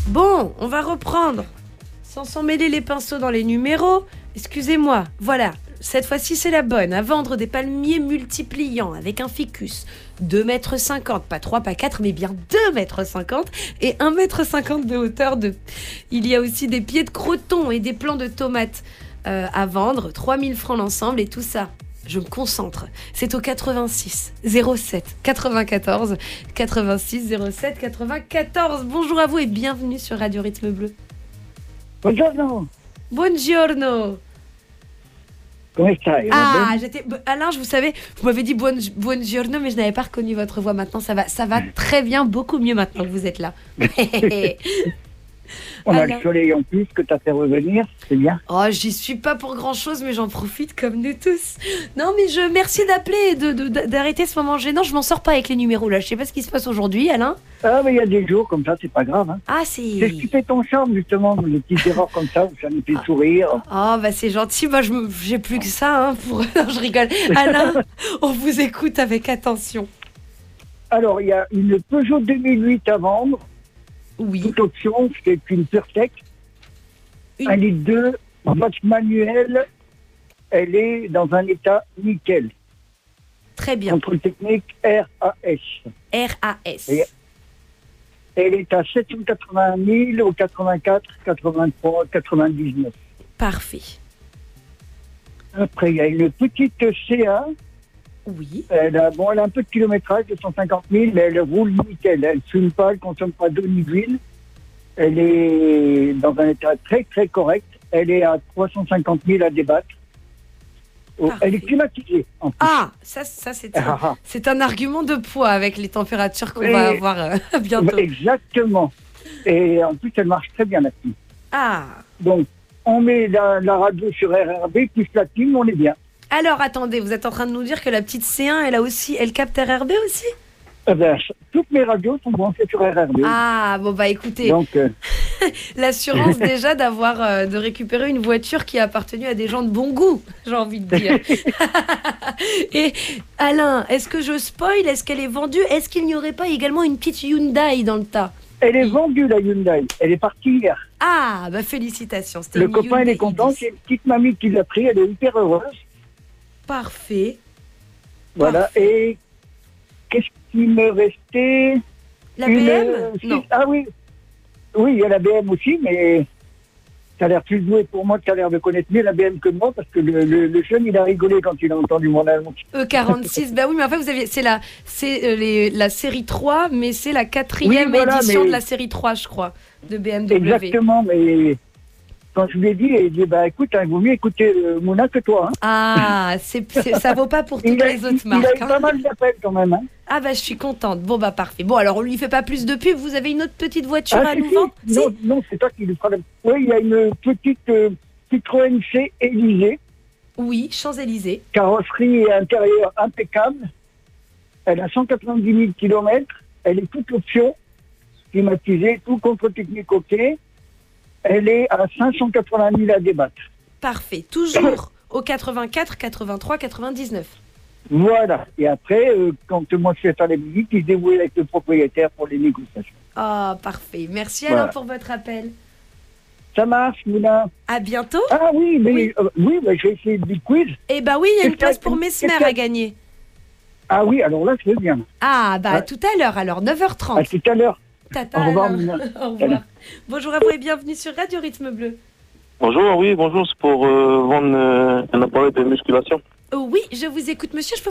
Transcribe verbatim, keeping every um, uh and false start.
Bon, on va reprendre. Sans s'en mêler les pinceaux dans les numéros. Excusez-moi, voilà. Cette fois-ci, c'est la bonne. À vendre des palmiers multipliants avec un ficus. deux mètres cinquante, pas trois, pas quatre, mais bien deux mètres cinquante et un mètre cinquante de hauteur. De... Il y a aussi des pieds de croton et des plants de tomates euh, à vendre. trois mille francs l'ensemble et tout ça. Je me concentre. C'est au quatre-vingt-six zéro sept quatre-vingt-quatorze quatre-vingt-six zéro sept quatre-vingt-quatorze. Bonjour à vous et bienvenue sur Radio Rythme Bleu. Buongiorno. Buongiorno. Come stai? Ah, j'étais... Alain, je vous savais, vous m'avez dit buon... buongiorno, mais je n'avais pas reconnu votre voix. Maintenant, ça va, ça va très bien, beaucoup mieux maintenant que vous êtes là. On a Alain. le soleil en plus que tu as fait revenir, c'est bien. Oh, j'y suis pas pour grand-chose, mais j'en profite comme nous tous. Non, mais je merci d'appeler et de, de, d'arrêter ce moment gênant. Je m'en sors pas avec les numéros, là. Je sais pas ce qui se passe aujourd'hui, Alain. Ah, mais il y a des jours comme ça, c'est pas grave. Hein. Ah, C'est c'est... ce qui fait ton charme, justement, les petites erreurs comme ça, où ça nous fait sourire. Oh, bah c'est gentil. Moi, je me... j'ai plus que ça, hein, pour... Non, je rigole. Alain, on vous écoute avec attention. Alors, il y a une Peugeot deux mille huit à vendre. Oui. Toute option, c'est une PureTech. Une- un litre deux, boîte manuelle. Elle est dans un état nickel. Très bien. Contrôle technique R A S. R A S. Et- Elle est à sept cent quatre-vingt mille au quatre-vingt-quatre, quatre-vingt-trois, quatre-vingt-dix-neuf. Parfait. Après, il y a une petite C A. Oui. Elle a, bon, elle a un peu de kilométrage, de cent cinquante mille, mais elle roule nickel. Elle ne fume pas, elle ne consomme pas d'eau ni d'huile. Elle est dans un état très, très correct. Elle est à trois cent cinquante mille à débattre. Oh, Parfait. elle est climatisée, en plus. Ah, ça, ça c'est, un, Ah, ah. c'est un argument de poids avec les températures qu'on Oui. va avoir euh, bientôt. Exactement. Et en plus, elle marche très bien, la clim. Ah. Donc, on met la, la radio sur R R B, plus la clim, on est bien. Alors, attendez, vous êtes en train de nous dire que la petite C un, elle a aussi, elle capte R R B aussi? Eh ben, toutes mes radios sont branchées sur R R B. Ah, bon bah écoutez, Donc, euh, l'assurance déjà d'avoir, euh, de récupérer une voiture qui a appartenu à des gens de bon goût, j'ai envie de dire. Et Alain, est-ce que je spoil? Est-ce qu'elle est vendue? Est-ce qu'il n'y aurait pas également une petite Hyundai dans le tas? elle est vendue, la Hyundai. Elle est partie hier. Ah, bah félicitations. C'était Le une copain, il Hyundai est content. i dix. C'est une petite mamie qui l'a pris. Elle est hyper heureuse. Parfait. Voilà. Parfait. Et qu'est-ce qui me restait? La Une, B M euh, Non. Ah oui. Oui, il y a la B M aussi, mais ça a l'air plus doué pour moi que ça a l'air de connaître mieux la B M que moi, parce que le, le, le jeune, il a rigolé quand il a entendu mon annonce. E quarante-six, bah oui, mais en fait, vous aviez, c'est la, c'est euh, les, la série trois, mais c'est la quatrième Oui, voilà, édition mais- de la série trois, je crois, de B M W. Exactement, mais quand je lui ai dit, il a dit, bah écoute, il vaut mieux écouter euh, Mouna que toi. Hein. Ah, c'est, c'est- ça vaut pas pour toutes Il a, les autres il, il a marques. eu hein. pas mal d'appels quand même. Hein. Ah bah je suis contente. Bon bah parfait. Bon alors on lui fait pas plus de pub. Vous avez une autre petite voiture à si, nous si. vendre? Non, non, c'est toi qui lui fera la... Oui, il y a une petite euh, Citroën C Élysée, Oui, Champs-Élysées. carrosserie et intérieur impeccable. Elle a cent quatre-vingt-dix mille kilomètres. Elle est toute option, climatisée, tout contre-technique OK. Elle est à cinq cent quatre-vingt mille à débattre. Parfait. Toujours au quatre-vingt-quatre, quatre-vingt-trois, quatre-vingt-dix-neuf. Voilà. Et après, euh, quand moi je fais faire les visites, il se débrouille avec le propriétaire pour les négociations. Ah parfait. Merci Voilà. Alain pour votre appel. Ça marche, Mouna? À bientôt. Ah oui, mais Oui. euh, oui, bah, je vais essayer du quiz. Eh bah oui, il y a une Qu'est-ce place que- pour qu'est-ce Mesmer que- à gagner. Ah oui, alors là, je veux bien. Ah bah Ouais. tout à l'heure alors, neuf heures À trente. tout à l'heure. Tata Au revoir, Alain. Mouna. Au revoir. Bonjour à vous et bienvenue sur Radio Rythme Bleu. Bonjour, oui, bonjour, c'est pour euh, vendre euh, un appareil de musculation. Oh oui, je vous écoute monsieur. Je peux